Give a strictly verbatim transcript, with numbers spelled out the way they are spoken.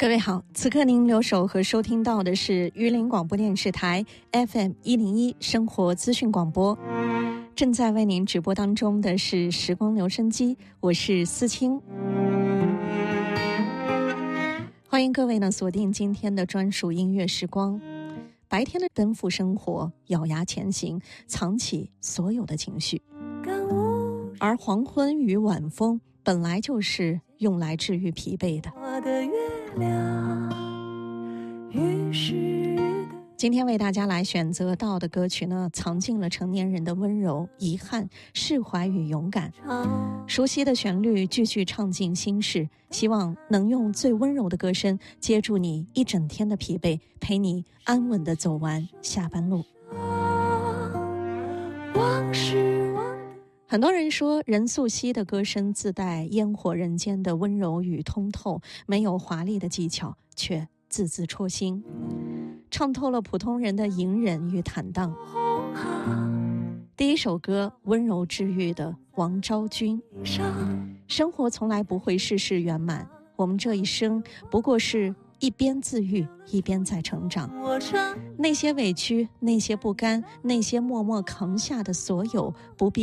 各位好，此刻您留守和收听到的是榆林广播电视台 F M 一零一生活资讯广播，正在为您直播当中的是时光留声机，我是思清。欢迎各位呢锁定今天的专属音乐时光。白天的奔赴生活，咬牙前行，藏起所有的情绪，而黄昏与晚风本来就是用来治愈疲惫的。 我的月亮于是今天为大家来选择到的歌曲呢，藏进了成年人的温柔、遗憾、释怀与勇敢。熟悉的旋律句句唱进心事，希望能用最温柔的歌声接住你一整天的疲惫，陪你安稳地走完下班路。 往事忘很多人说任素汐的歌声自带烟火人间的温柔与通透，没有华丽的技巧，却字字戳心，唱透了普通人的隐忍与坦荡。第一首歌温柔治愈的王昭君，生活从来不会事事圆满，我们这一生不过是一边自愈一边在成长，那些委屈，那些不甘，那些默默扛下的所有，不必